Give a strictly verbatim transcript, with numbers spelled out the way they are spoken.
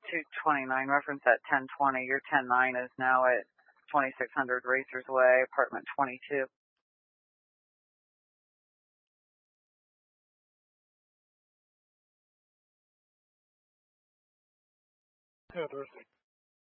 two twenty-nine, reference at ten twenty. Your ten nine is now at twenty-six hundred Racers Way, apartment twenty-two. Yeah, Dorothy.